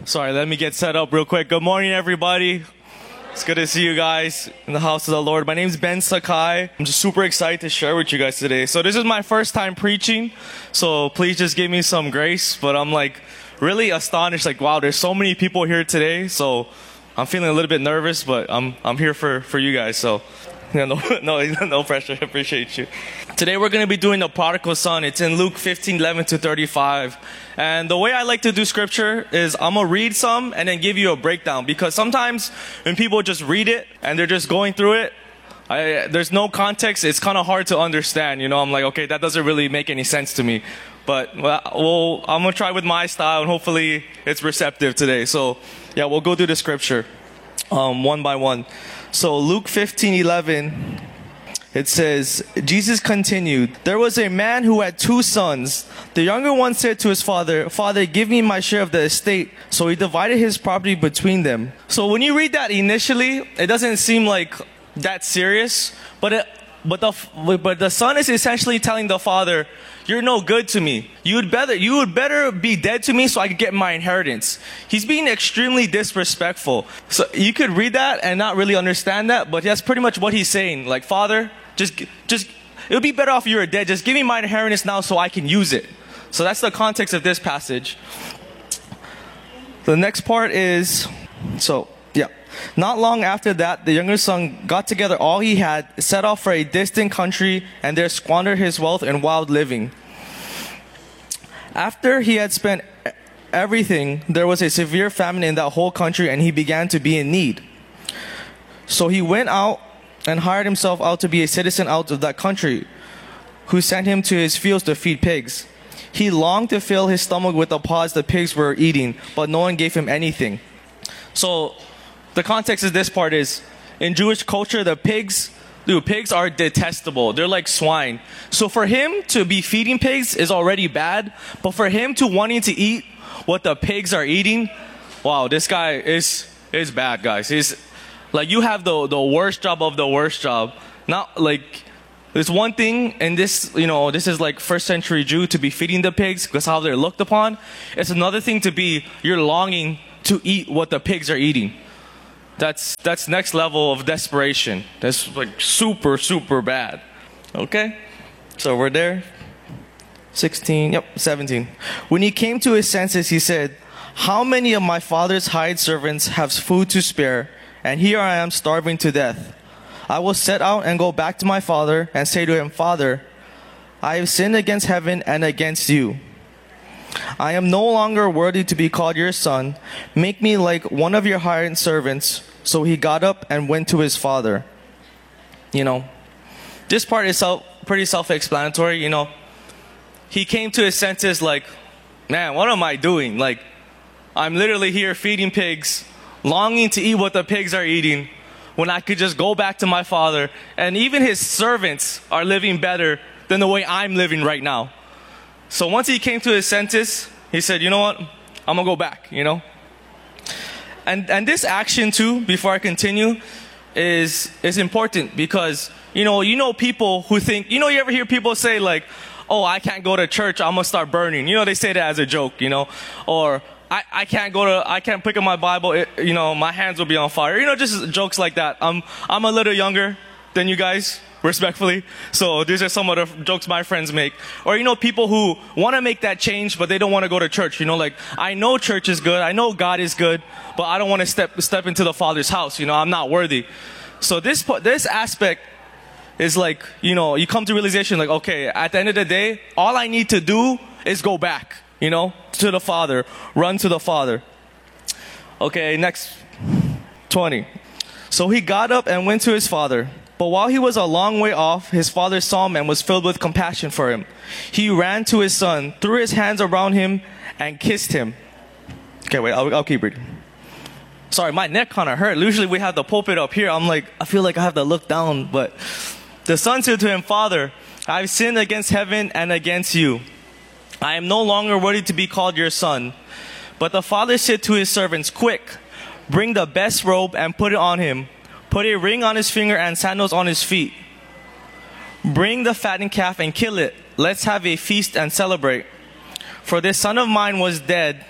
Sorry, let me get set up real quick. Good morning, everybody. It's good to see you guys in the house of the Lord. My name's Ben Sakai. I'm just super excited to share with you guys today. So this is my first time preaching, so please just give me some grace. But I'm like really astonished, like wow, there's so many people here today. So I'm feeling a little bit nervous, but I'm here for you guys. So no pressure. I appreciate you. Today we're going to be doing the prodigal son. It's in Luke 15:11 to 35. And the way I like to do scripture is I'm going to read some and then give you a breakdown. Because sometimes when people just read it and they're just going through it, there's no context. It's kind of hard to understand. You know, I'm like, okay, that doesn't really make any sense to me. But I'm going to try with my style and hopefully it's receptive today. So yeah, we'll go through the scripture one by one. So Luke 15:11, it says, Jesus continued, "There was a man who had 2 sons. The younger one said to his father, 'Father, give me my share of the estate.' So he divided his property between them." So when you read that initially, it doesn't seem like that serious, but the son is essentially telling the father, "You're no good to me. You would better be dead to me so I could get my inheritance." He's being extremely disrespectful. So you could read that and not really understand that, but that's pretty much what he's saying. Like, Father, just it would be better off you were dead. Just give me my inheritance now so I can use it. So that's the context of this passage. The next part is, not long after that, the younger son got together all he had, set off for a distant country, and there squandered his wealth in wild living. After he had spent everything, there was a severe famine in that whole country, and he began to be in need. So he went out and hired himself out to be a citizen out of that country, who sent him to his fields to feed pigs. He longed to fill his stomach with the pods the pigs were eating, but no one gave him anything. So the context of this part is, in Jewish culture, pigs are detestable. They're like swine. So for him to be feeding pigs is already bad, but for him to wanting to eat what the pigs are eating, wow, this guy is bad, guys. He's like, you have the worst job of the worst job. Not like, there's one thing, and this is like first century Jew to be feeding the pigs because how they're looked upon. It's another thing to be, you're longing to eat what the pigs are eating. That's next level of desperation. That's like super, super bad. Okay? So we're there. 17. When he came to his senses, he said, "How many of my father's hired servants have food to spare, and here I am starving to death? I will set out and go back to my father and say to him, 'Father, I have sinned against heaven and against you. I am no longer worthy to be called your son. Make me like one of your hired servants.' So he got up and went to his father." This part is pretty self-explanatory. He came to his senses like, man, what am I doing? Like, I'm literally here feeding pigs, longing to eat what the pigs are eating, when I could just go back to my father, and even his servants are living better than the way I'm living right now. So once he came to his senses, he said, you know what? I'm going to go back, And this action too, before I continue, is important because, people who think, you ever hear people say like, "Oh, I can't go to church, I'm going to start burning." They say that as a joke, or I can't pick up my Bible, my hands will be on fire. Just jokes like that. I'm a little younger than you guys, respectfully. So these are some of the jokes my friends make. Or, people who want to make that change, but they don't want to go to church. Like, I know church is good. I know God is good, but I don't want to step into the Father's house. I'm not worthy. So this aspect is like, you come to realization like, okay, at the end of the day, all I need to do is go back, to the Father, run to the Father. Okay, next 20. So he got up and went to his father. But while he was a long way off, his father saw him and was filled with compassion for him. He ran to his son, threw his hands around him, and kissed him. Okay, wait, I'll keep reading. Sorry, my neck kind of hurt. Usually we have the pulpit up here. I feel like I have to look down. But the son said to him, "Father, I've sinned against heaven and against you. I am no longer worthy to be called your son." But the father said to his servants, "Quick, bring the best robe and put it on him. Put a ring on his finger and sandals on his feet. Bring the fattened calf and kill it. Let's have a feast and celebrate. For this son of mine was dead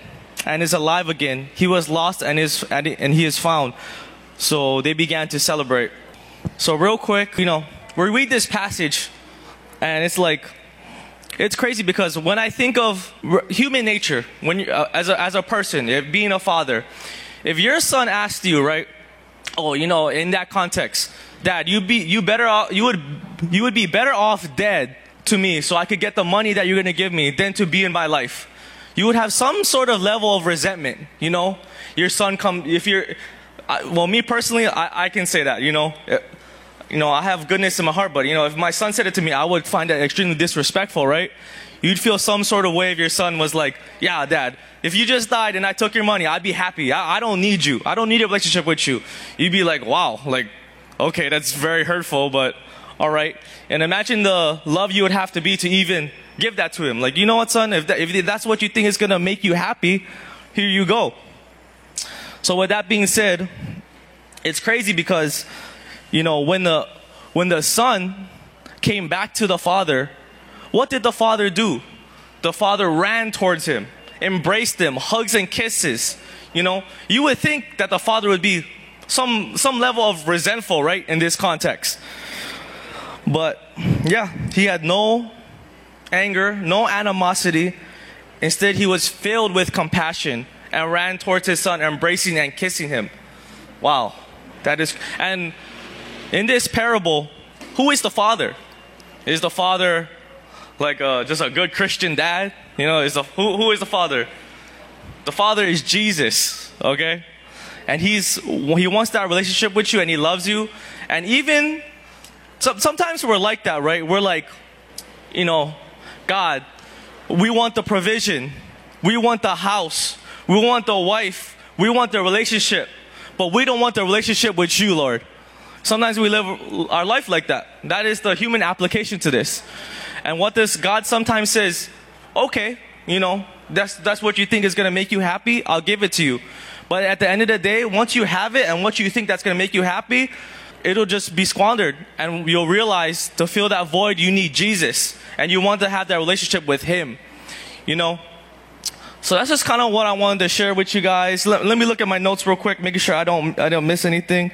and is alive again. He was lost and he is found. So they began to celebrate. So real quick, we read this passage, and it's like, it's crazy because when I think of human nature, when you, as a person, being a father, if your son asked you, right, in that context, Dad, you would be better off dead to me, so I could get the money that you're gonna give me, than to be in my life. You would have some sort of level of resentment. Your son me personally, I can say that. I have goodness in my heart, but if my son said it to me, I would find that extremely disrespectful, right? You'd feel some sort of way if your son was like, yeah, Dad, if you just died and I took your money, I'd be happy. I don't need you. I don't need a relationship with you. You'd be like, wow, like, okay, that's very hurtful, but all right. And imagine the love you would have to be to even give that to him. Like, you know what, son, if that's what you think is going to make you happy, here you go. So with that being said, it's crazy because, when the son came back to the father, what did the father do? The father ran towards him, embraced him, hugs and kisses. You would think that the father would be some level of resentful, right, in this context. But yeah, he had no anger, no animosity. Instead, he was filled with compassion and ran towards his son, embracing and kissing him. Wow, and in this parable, who is the father? Is the father like just a good Christian dad? Who is the father? The father is Jesus, okay? And he wants that relationship with you, and he loves you. And even sometimes we're like that, right? We're like, God, we want the provision, we want the house, we want the wife, we want the relationship, but we don't want the relationship with you, Lord. Sometimes we live our life like that. That is the human application to this. And what this God sometimes says, okay, that's what you think is going to make you happy, I'll give it to you. But at the end of the day, once you have it and what you think that's going to make you happy, it'll just be squandered. And you'll realize to fill that void, you need Jesus. And you want to have that relationship with Him. So that's just kind of what I wanted to share with you guys. Let me look at my notes real quick, making sure I don't miss anything.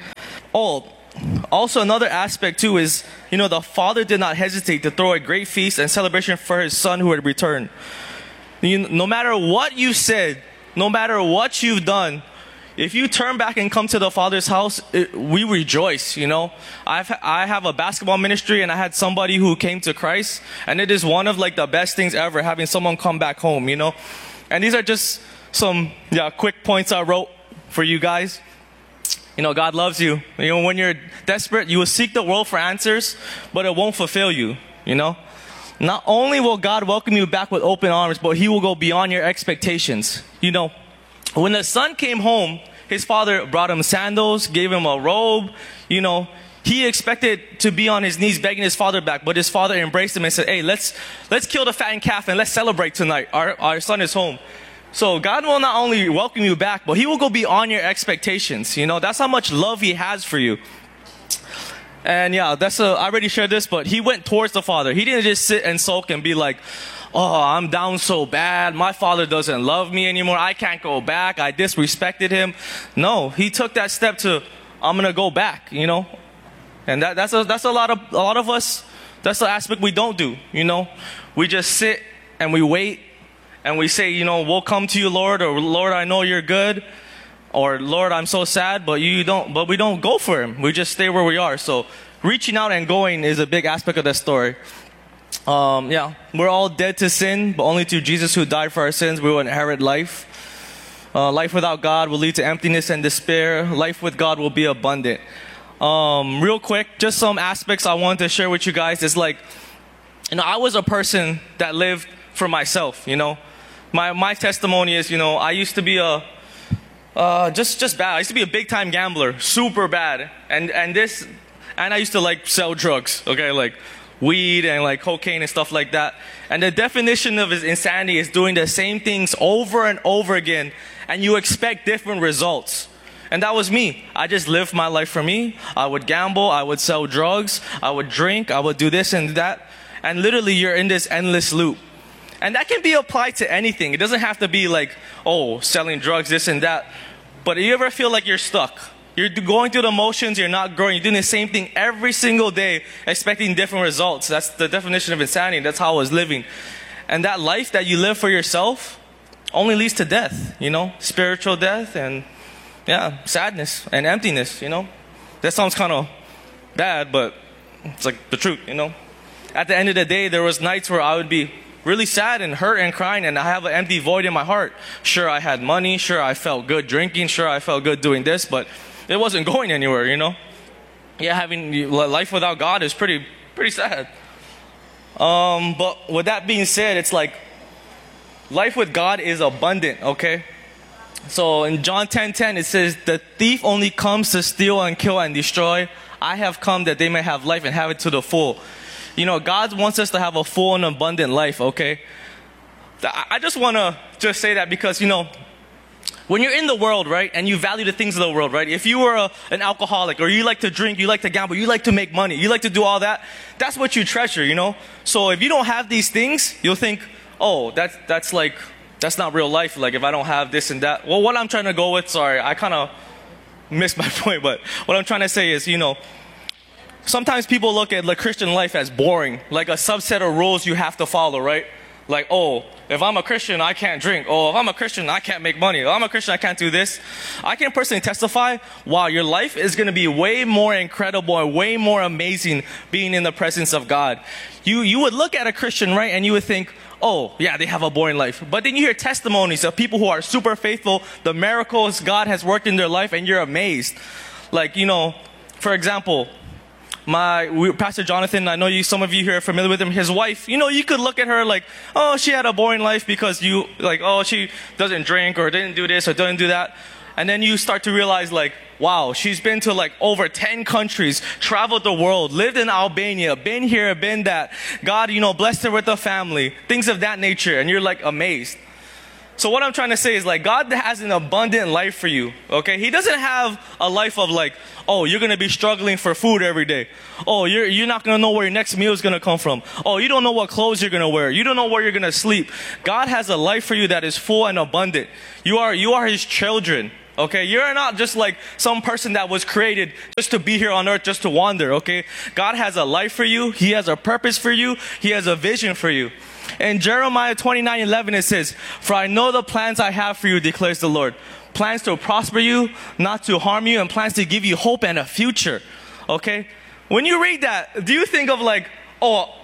Also another aspect too is, the father did not hesitate to throw a great feast and celebration for his son who had returned. No matter what you said, no matter what you've done, if you turn back and come to the Father's house, we rejoice, I have a basketball ministry, and I had somebody who came to Christ, and it is one of like the best things ever, having someone come back home, And these are just some quick points I wrote for you guys. God loves you. When you're desperate, you will seek the world for answers, but it won't fulfill you, Not only will God welcome you back with open arms, but He will go beyond your expectations. When the son came home, his father brought him sandals, gave him a robe. He expected to be on his knees begging his father back, but his father embraced him and said, hey, let's kill the fattened calf and let's celebrate tonight. Our son is home. So God will not only welcome you back, but He will go beyond your expectations. That's how much love He has for you. And I already shared this, but he went towards the father. He didn't just sit and sulk and be like, oh, I'm down so bad. My father doesn't love me anymore. I can't go back. I disrespected him. No, he took that step to, I'm going to go back, And that's a lot of us, that's the aspect we don't do, We just sit and we wait and we say, we'll come to you, Lord, or Lord, I know you're good. Or, Lord, I'm so sad, but we don't go for Him. We just stay where we are. So reaching out and going is a big aspect of that story. We're all dead to sin, but only through Jesus who died for our sins, we will inherit life. Life without God will lead to emptiness and despair. Life with God will be abundant. Real quick, just some aspects I wanted to share with you guys is like, I was a person that lived for myself, My testimony is, I used to be just bad. I used to be a big time gambler, super bad. And I used to like sell drugs, okay, like weed and like cocaine and stuff like that. And the definition of insanity is doing the same things over and over again, and you expect different results. And that was me. I just lived my life for me. I would gamble, I would sell drugs, I would drink, I would do this and that. And literally you're in this endless loop. And that can be applied to anything. It doesn't have to be like, oh, selling drugs, this and that. But do you ever feel like you're stuck? You're going through the motions, you're not growing, you're doing the same thing every single day, expecting different results. That's the definition of insanity. That's how I was living. And that life that you live for yourself only leads to death, you know, spiritual death and, yeah, sadness and emptiness, you know. That sounds kind of bad, but it's like the truth, you know. At the end of the day, there was nights where I would be really sad and hurt and crying, and I have an empty void in my heart. Sure, I had money. Sure, I felt good drinking. Sure, I felt good doing this, but it wasn't going anywhere, you know. Yeah, having life without God is pretty sad. But with that being said, it's like life with God is abundant, okay? So in John 10:10, it says, the thief only comes to steal and kill and destroy. I have come that they may have life and have it to the full. You know, God wants us to have a full and abundant life, okay? I just want to just say that because, you know, when you're in the world, right, and you value the things of the world, right? If you were an alcoholic, or you like to drink, you like to gamble, you like to make money, you like to do all that, that's what you treasure, you know? So if you don't have these things, you'll think, oh, that's not real life, like if I don't have this and that. Well, what I'm trying to go with, sorry, I kind of missed my point, but what I'm trying to say is, you know, sometimes people look at the Christian life as boring, like a subset of rules you have to follow, right? Like, oh, if I'm a Christian, I can't drink. Oh, if I'm a Christian, I can't make money. If I'm a Christian, I can't do this. I can personally testify, wow, your life is going to be way more incredible and way more amazing being in the presence of God. You would look at a Christian, right, and you would think, oh, yeah, they have a boring life. But then you hear testimonies of people who are super faithful, the miracles God has worked in their life, and you're amazed. Like, you know, for example, Pastor Jonathan, I know some of you here are familiar with him, his wife, you know, you could look at her like, oh, she had a boring life because she doesn't drink or didn't do this or didn't do that. And then you start to realize like, wow, she's been to like over 10 countries, traveled the world, lived in Albania, been here, been that. God, you know, blessed her with a family, things of that nature. And you're like amazed. So what I'm trying to say is like, God has an abundant life for you, okay? He doesn't have a life of like, oh, you're going to be struggling for food every day. Oh, you're not going to know where your next meal is going to come from. Oh, you don't know what clothes you're going to wear. You don't know where you're going to sleep. God has a life for you that is full and abundant. You are His children, okay? You're not just like some person that was created just to be here on earth, just to wander, okay? God has a life for you. He has a purpose for you. He has a vision for you. In Jeremiah 29:11 it says, for I know the plans I have for you, declares the Lord. Plans to prosper you, not to harm you, and plans to give you hope and a future. Okay? When you read that, do you think of like, oh,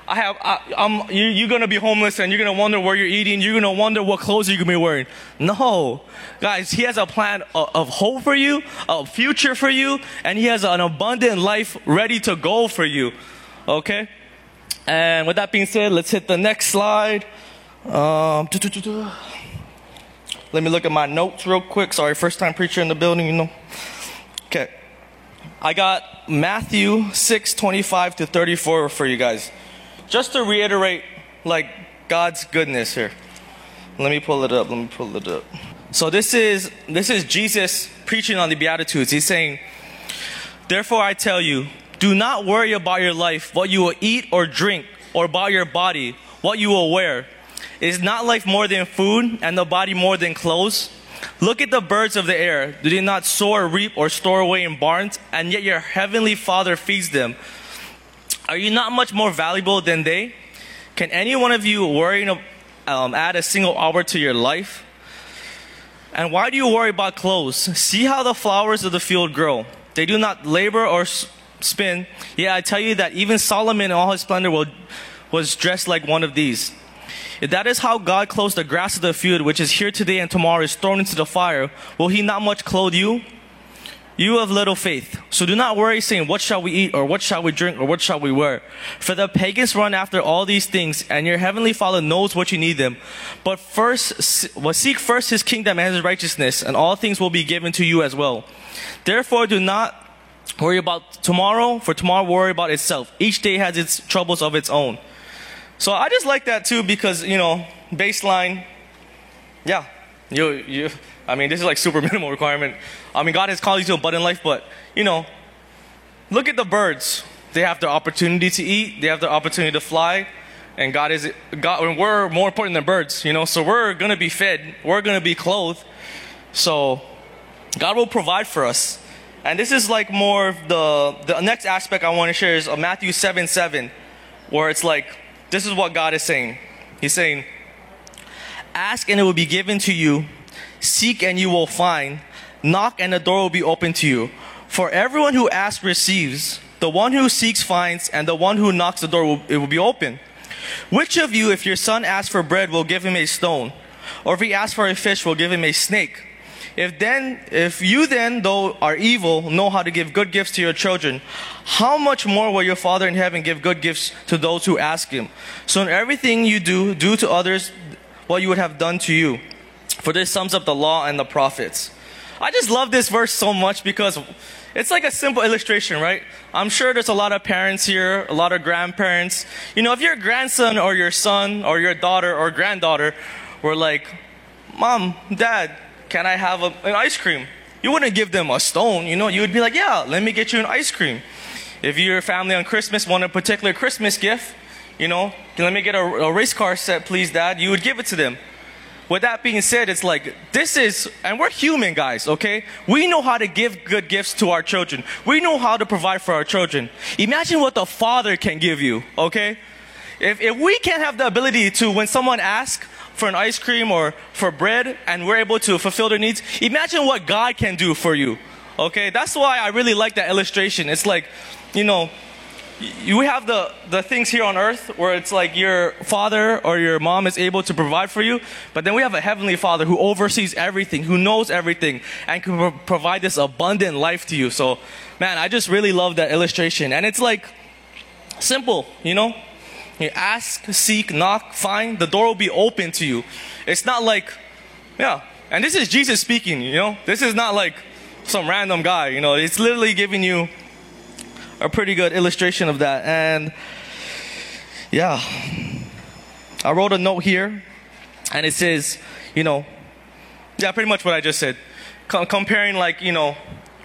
you're going to be homeless and you're going to wonder where you're eating. You're going to wonder what clothes you're going to be wearing. No. Guys, He has a plan of hope for you, a future for you, and He has an abundant life ready to go for you. Okay? And with that being said, let's hit the next slide. Let me look at my notes real quick. Sorry, first time preacher in the building, you know. Okay. I got Matthew 6:25-34 for you guys. Just to reiterate, like, God's goodness here. Let me pull it up. So this is Jesus preaching on the Beatitudes. He's saying, therefore I tell you, do not worry about your life, what you will eat or drink, or about your body, what you will wear. Is not life more than food, and the body more than clothes? Look at the birds of the air. Do they not sow or reap or store away in barns, and yet your heavenly Father feeds them? Are you not much more valuable than they? Can any one of you add a single hour to your life? And why do you worry about clothes? See how the flowers of the field grow. They do not labor or spin. Yet I tell you that even Solomon in all his splendor was dressed like one of these. If that is how God clothes the grass of the field, which is here today and tomorrow is thrown into the fire, will He not much clothe you? You have little faith. So do not worry, saying, what shall we eat, or what shall we drink, or what shall we wear? For the pagans run after all these things, and your heavenly Father knows what you need them. But seek first His kingdom and His righteousness, and all things will be given to you as well. Therefore do not worry about tomorrow, for tomorrow will worry about itself. Each day has its troubles of its own. So I just like that too because, you know, baseline, yeah, I mean, this is like super minimal requirement. I mean, God has called you to abundant life, but, you know, look at the birds. They have their opportunity to eat. They have their opportunity to fly. And God, and we're more important than birds, you know, so we're going to be fed, we're going to be clothed. So God will provide for us. And this is like more of the next aspect I want to share is Matthew 7:7, where it's like, this is what God is saying. He's saying, ask and it will be given to you. Seek and you will find. Knock and the door will be open to you. For everyone who asks receives. The one who seeks finds. And the one who knocks the door it will be open. Which of you, if your son asks for bread, will give him a stone? Or if he asks for a fish, will give him a snake? If you then, though are evil, know how to give good gifts to your children, how much more will your Father in heaven give good gifts to those who ask him? So in everything you do, do to others what you would have done to you. For this sums up the law and the prophets. I just love this verse so much because it's like a simple illustration, right? I'm sure there's a lot of parents here, a lot of grandparents. You know, if your grandson or your son or your daughter or granddaughter were like, Mom, Dad, can I have an ice cream? You wouldn't give them a stone, you know. You would be like, yeah, let me get you an ice cream. If your family on Christmas wanted a particular Christmas gift, you know, let me get a race car set, please, Dad. You would give it to them. With that being said, it's like, and we're human, guys, okay? We know how to give good gifts to our children. We know how to provide for our children. Imagine what the Father can give you, okay? If we can't have the ability to, when someone asks for an ice cream or for bread, and we're able to fulfill their needs, imagine what God can do for you, okay? That's why I really like that illustration. It's like, you know, you have the things here on earth where it's like your father or your mom is able to provide for you, but then we have a heavenly Father who oversees everything, who knows everything, and can provide this abundant life to you. So, man, I just really love that illustration. And it's like simple, you know? You ask, seek, knock, find, the door will be open to you. It's not like, yeah, and this is Jesus speaking, you know? This is not like some random guy, you know? It's literally giving you a pretty good illustration of that. And yeah, I wrote a note here and it says, you know, yeah, pretty much what I just said. Comparing, like, you know,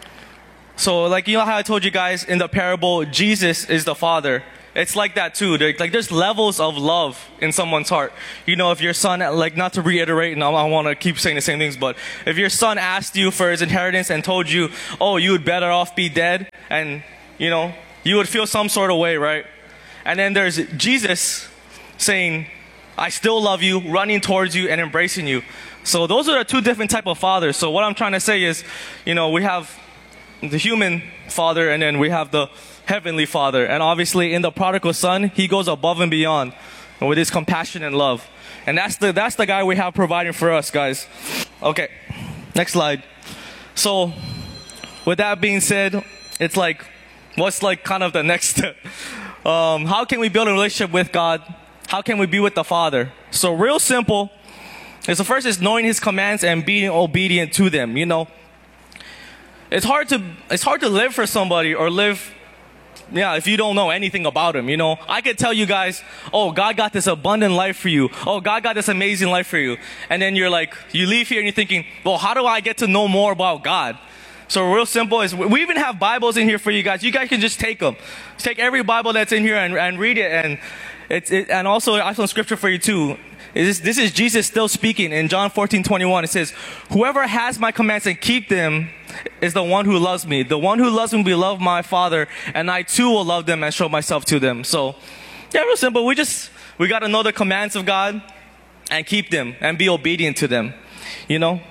so like, you know how I told you guys in the parable, Jesus is the Father. It's like that too. There's levels of love in someone's heart. You know, if your son, like, not to reiterate, and I want to keep saying the same things, but if your son asked you for his inheritance and told you, oh, you would better off be dead, and you know, you would feel some sort of way, right? And then there's Jesus saying, I still love you, running towards you and embracing you. So those are the two different type of fathers. So what I'm trying to say is, you know, we have the human father and then we have the heavenly Father. And obviously in the prodigal son, he goes above and beyond with his compassion and love. And that's the guy we have providing for us, guys. Okay, next slide. So with that being said, it's like, what's like kind of the next step? How can we build a relationship with God? How can we be with the Father? So real simple. The first is knowing His commands and being obedient to them. You know, it's hard to live for somebody or live, yeah, if you don't know anything about Him. You know, I could tell you guys, oh, God got this abundant life for you. Oh, God got this amazing life for you. And then you're like, you leave here and you're thinking, well, how do I get to know more about God? So real simple is, we even have Bibles in here for you guys. You guys can just take them. Take every Bible that's in here and read it. And also I have some scripture for you too. This is Jesus still speaking in John 14:21. It says, whoever has my commands and keep them is the one who loves me. The one who loves me will love my Father, and I too will love them and show myself to them. So yeah, real simple. We got to know the commands of God and keep them and be obedient to them. You know,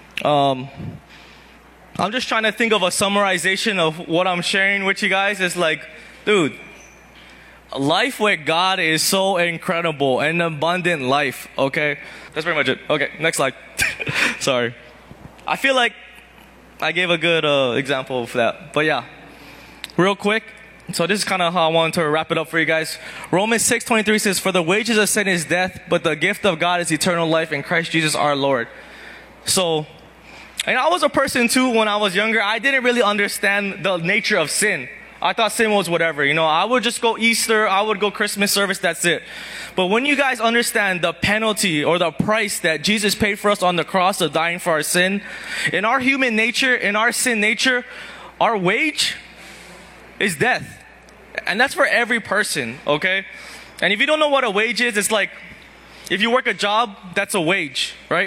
I'm just trying to think of a summarization of what I'm sharing with you guys. It's like, dude, life with God is so incredible, an abundant life, okay? That's pretty much it. Okay, next slide. Sorry. I feel like I gave a good example of that. But yeah, real quick. So this is kind of how I wanted to wrap it up for you guys. Romans 6:23 says, for the wages of sin is death, but the gift of God is eternal life in Christ Jesus our Lord. So, and I was a person too when I was younger. I didn't really understand the nature of sin. I thought sin was whatever, you know. I would just go Easter, I would go Christmas service, that's it. But when you guys understand the penalty or the price that Jesus paid for us on the cross of dying for our sin, in our human nature, in our sin nature, our wage is death. And that's for every person, okay? And if you don't know what a wage is, it's like if you work a job, that's a wage, right?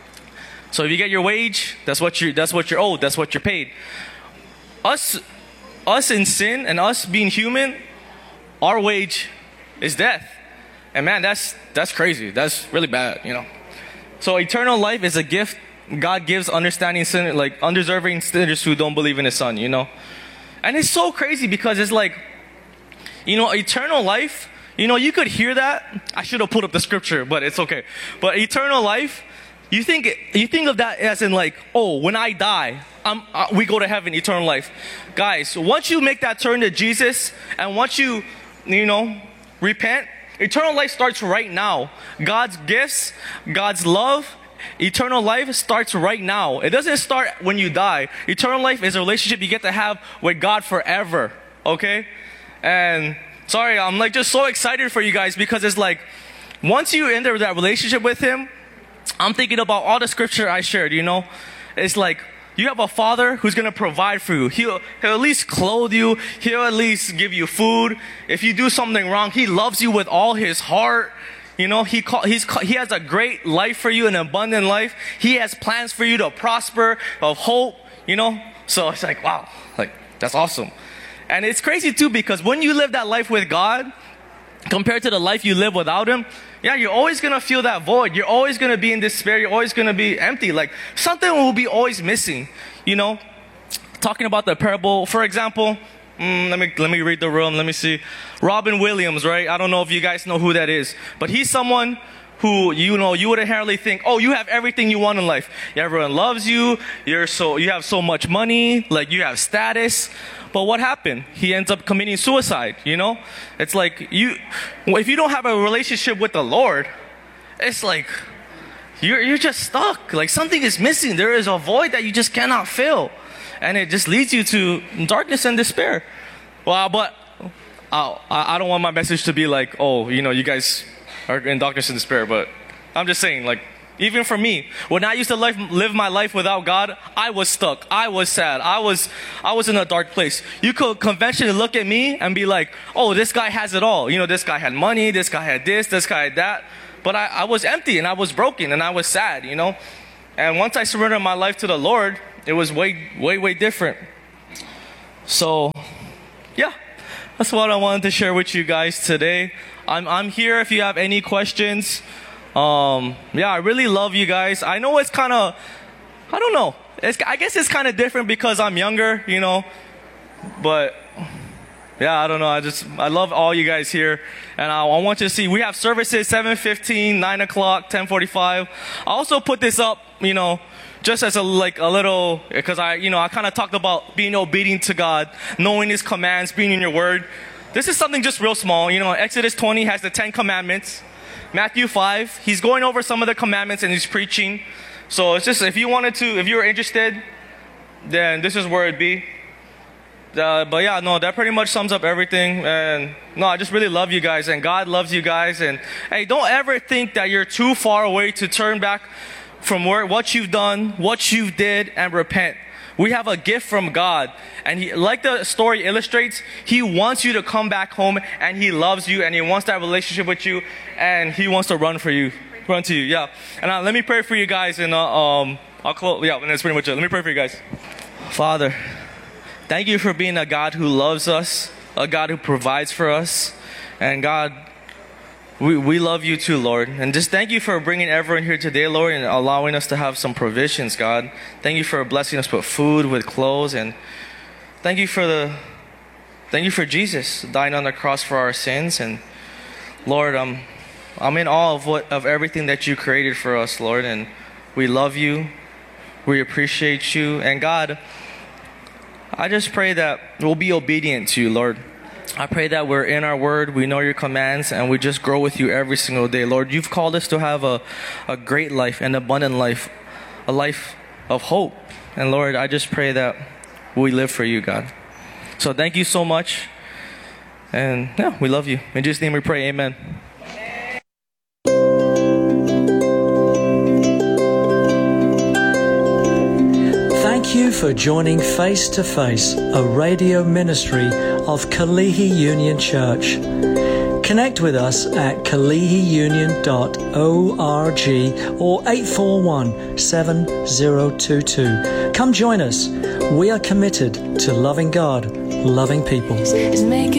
So if you get your wage, that's what you're owed, that's what you're paid. Us in sin and us being human, our wage is death. And man, that's crazy. That's really bad, you know. So eternal life is a gift God gives understanding sin, like undeserving sinners who don't believe in His Son, you know. And it's so crazy because it's like, you know, eternal life, you know, you could hear that. I should have pulled up the scripture, but it's okay. But eternal life, you think of that as in like, oh, when I die, we go to heaven, eternal life. Guys, once you make that turn to Jesus, and once you know, repent, eternal life starts right now. God's gifts, God's love, eternal life starts right now. It doesn't start when you die. Eternal life is a relationship you get to have with God forever, okay? And sorry, I'm like just so excited for you guys because it's like, once you enter that relationship with Him, I'm thinking about all the scripture I shared, you know? It's like, you have a Father who's going to provide for you. He'll at least clothe you. He'll at least give you food. If you do something wrong, He loves you with all His heart. You know, He has a great life for you, an abundant life. He has plans for you to prosper, of hope, you know? So it's like, wow, like, that's awesome. And it's crazy too because when you live that life with God, compared to the life you live without Him, yeah, you're always going to feel that void. You're always going to be in despair. You're always going to be empty. Like, something will be always missing, you know? Talking about the parable, for example, let me read the room. Let me see. Robin Williams, right? I don't know if you guys know who that is. But he's someone who, you know, you would inherently think, oh, you have everything you want in life. Everyone loves you. You have so much money. Like, you have status. But what happened? He ends up committing suicide, you know? It's like, if you don't have a relationship with the Lord, it's like, you're just stuck. Like, something is missing. There is a void that you just cannot fill. And it just leads you to darkness and despair. Well, but I don't want my message to be like, oh, you know, you guys are in darkness and despair. But I'm just saying, like, even for me, when I used to live my life without God, I was stuck. I was sad. I was in a dark place. You could conventionally look at me and be like, oh, this guy has it all. You know, this guy had money, this guy had this guy had that. But I was empty and I was broken and I was sad, you know. And once I surrendered my life to the Lord, it was way different. So, yeah, that's what I wanted to share with you guys today. I'm here if you have any questions. Yeah, I really love you guys. I know it's kind of, I don't know. I guess it's kind of different because I'm younger, you know. But yeah, I don't know. I love all you guys here. And I want you to see, we have services 7:15, 9 o'clock, 10:45. I also put this up, you know, just as a little, because I kind of talked about being obedient to God, knowing His commands, being in your word. This is something just real small. You know, Exodus 20 has the 10 commandments. Matthew 5, he's going over some of the commandments and he's preaching. So it's just, if you were interested, then this is where it'd be. But yeah, no, that pretty much sums up everything. And no, I just really love you guys and God loves you guys. And hey, don't ever think that you're too far away to turn back from what you've done, what you did, and repent. We have a gift from God. And He, like the story illustrates, He wants you to come back home and He loves you and He wants that relationship with you and He wants to run to you, yeah. And let me pray for you guys and I'll close, yeah, and that's pretty much it. Let me pray for you guys. Father, thank you for being a God who loves us, a God who provides for us, and God, we love you too, Lord. And just thank you for bringing everyone here today, Lord, and allowing us to have some provisions, God. Thank you for blessing us with food, with clothes, and thank you for Jesus dying on the cross for our sins. And Lord, I'm in awe of everything that you created for us, Lord, and we love you. We appreciate you. And God, I just pray that we'll be obedient to you, Lord. I pray that we're in our word, we know your commands, and we just grow with you every single day. Lord, you've called us to have a great life, an abundant life, a life of hope. And Lord, I just pray that we live for you, God. So thank you so much. And yeah, we love you. In Jesus' name we pray, amen. Thank you for joining Face to Face, a radio ministry of Kalihi Union Church. Connect with us at kalihiunion.org or 841-7022. Come join us. We are committed to loving God, loving people. Is making